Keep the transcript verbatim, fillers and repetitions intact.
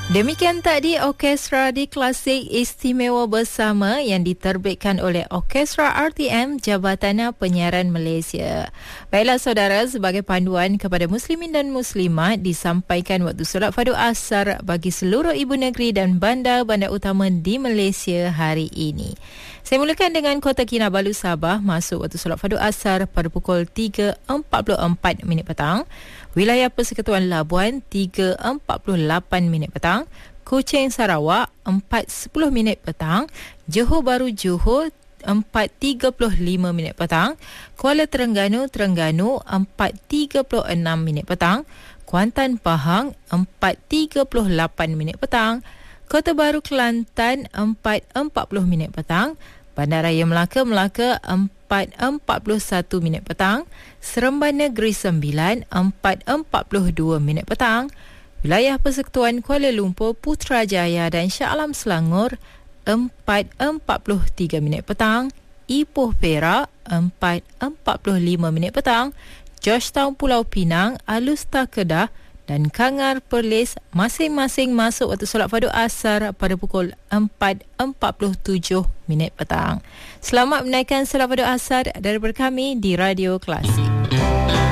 Demikian tadi Orkestra di Klasik Istimewa Bersama yang diterbitkan oleh Orkestra R T M Jabatan Penyiaran Malaysia. Baiklah saudara, sebagai panduan kepada muslimin dan muslimat, disampaikan waktu solat fardu asar bagi seluruh ibu negeri dan bandar-bandar utama di Malaysia hari ini. Saya mulakan dengan Kota Kinabalu Sabah masuk waktu solat fardu asar pada pukul tiga empat puluh empat minit petang. Wilayah Persekutuan Labuan tiga empat puluh lapan minit petang, Kuching Sarawak empat sepuluh minit petang, Johor Bahru Johor empat tiga puluh lima minit petang, Kuala Terengganu Terengganu empat tiga puluh enam minit petang, Kuantan Pahang empat tiga puluh lapan minit petang, Kota Baru Kelantan empat empat puluh minit petang, Bandaraya Melaka Melaka empat empat puluh satu minit petang, Seremban Negeri Sembilan empat empat puluh dua minit petang, Wilayah Persekutuan Kuala Lumpur Putrajaya dan Shah Alam Selangor empat empat puluh tiga minit petang, Ipoh Perak empat empat puluh lima minit petang, Georgetown Pulau Pinang, Alustar Kedah dan Kangar Perlis masing-masing masuk waktu solat fardu asar pada pukul empat empat puluh tujuh minit petang. Selamat menaikkan solat fardu asar daripada kami di Radio Klasik.